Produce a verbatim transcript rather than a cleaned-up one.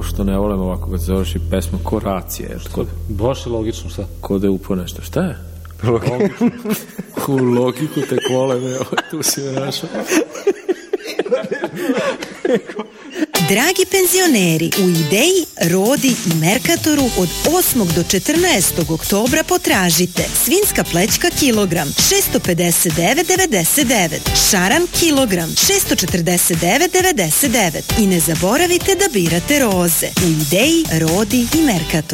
što ne volim ovako kad završi pesma ko racija. Baš je logično, šta? Ko da je upo nešto, šta je? Logično. U logiku tek volim, evo, tu si me našao. Dragi penzioneri, u Ideji, Rodi i Merkatoru od osmog do četrnaestog oktobra potražite svinjska plećka kilogram šesto pedeset devet devedeset devet, šaran kilogram šesto četrdeset devet devedeset devet i ne zaboravite da birate roze u Ideji, Rodi i Merkatoru.